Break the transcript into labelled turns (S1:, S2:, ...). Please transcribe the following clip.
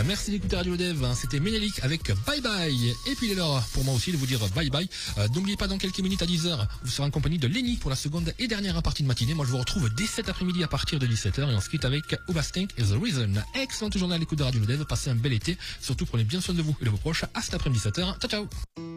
S1: Merci d'écouter Radio Dev, c'était Ménélique avec Bye Bye. Et puis il est l'heure pour moi aussi de vous dire bye bye. N'oubliez pas, dans quelques minutes à 10h, vous serez en compagnie de Lenny pour la seconde et dernière partie de matinée. Moi je vous retrouve dès cet après-midi à partir de 17h et on se quitte avec Ubastink is the Reason. Excellente journée à l'écoute de Radio Dev, passez un bel été, surtout prenez bien soin de vous et de vos proches. À cet après-midi 17h, ciao ciao.